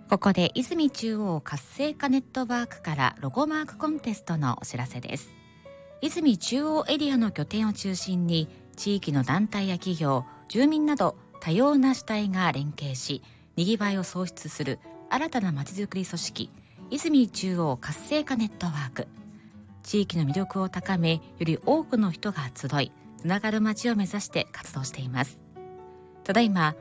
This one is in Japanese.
ここで泉中央活性化ネットワークからロゴマークコンテストのお知らせです。泉中央エリアの拠点を中心に地域の団体や企業、住民など多様な主体が連携し、にぎわいを創出する新たなまちづくり組織、泉中央活性化ネットワーク。地域の魅力を高め、より多くの人が集い、つながる街を目指して活動しています。ただいま